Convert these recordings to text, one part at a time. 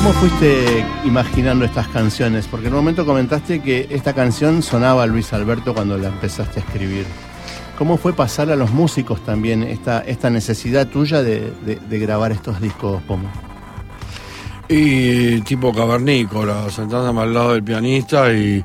¿Cómo fuiste imaginando estas canciones? Porque en un momento comentaste que esta canción sonaba a Luis Alberto cuando la empezaste a escribir. ¿Cómo fue pasar a los músicos también esta necesidad tuya de grabar estos discos, Pomo? Y tipo cavernícola, sentándome al lado del pianista y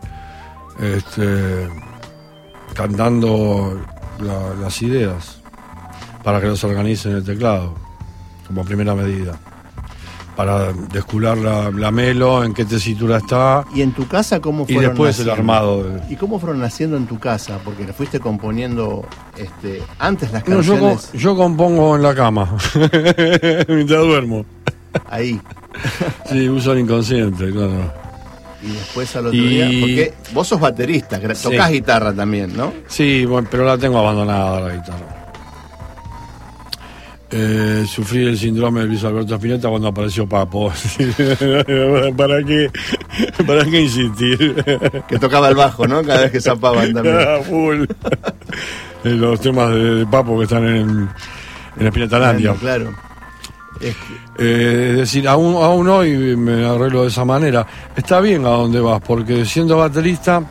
cantando las ideas para que los organice en el teclado, como primera medida. Para descular la melo, en qué tesitura está. ¿Y en tu casa cómo fueron y después naciendo? El armado. ¿Y cómo fueron naciendo en tu casa? Porque le fuiste componiendo antes las canciones. Yo compongo en la cama, mientras duermo. Ahí. Sí, uso el inconsciente, claro. Y después al otro día, porque vos sos baterista, tocás guitarra también, ¿no? Sí, bueno, pero la tengo abandonada la guitarra. Sufrí el síndrome de Luis Alberto Spinetta cuando apareció Papo. ¿Para qué insistir? Que tocaba el bajo, ¿no? Cada vez que zapaban también. Full. Los temas de Papo que están en Spinetta-landia. Claro. Es decir, aún hoy me arreglo de esa manera. Está bien a dónde vas, porque siendo baterista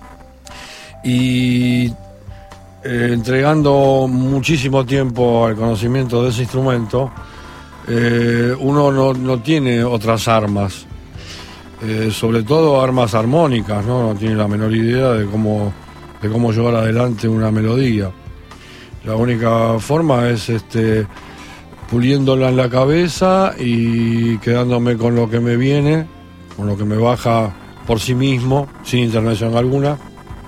y entregando muchísimo tiempo al conocimiento de ese instrumento, uno no tiene otras armas, sobre todo armas armónicas, ¿no? No tiene la menor idea de cómo llevar adelante una melodía. La única forma es puliéndola en la cabeza y quedándome con lo que me viene, con lo que me baja por sí mismo, sin intervención alguna.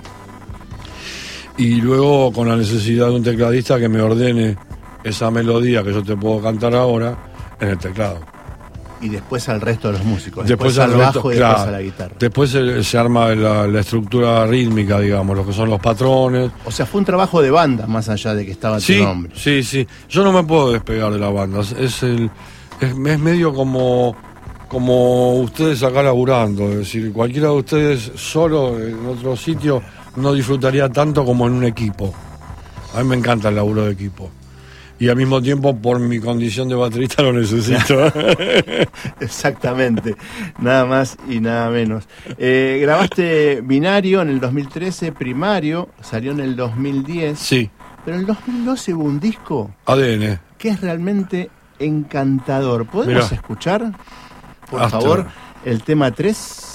Y luego con la necesidad de un tecladista que me ordene esa melodía que yo te puedo cantar ahora en el teclado. Y después al resto de los músicos. Después al resto, bajo y claro, después a la guitarra. Después se arma la estructura rítmica, digamos, lo que son los patrones. O sea, fue un trabajo de banda más allá de que estaba tu nombre. Sí. Yo no me puedo despegar de la banda. Es medio como ustedes acá laburando. Es decir, cualquiera de ustedes solo en otro sitio no disfrutaría tanto como en un equipo. A mí me encanta el laburo de equipo. Y al mismo tiempo, por mi condición de baterista, lo necesito. Exactamente, nada más y nada menos. Grabaste Binario en el 2013, Primario, salió en el 2010. Sí. Pero en el 2012 hubo un disco ADN, que es realmente encantador. ¿Podemos escuchar, por favor, el tema 3?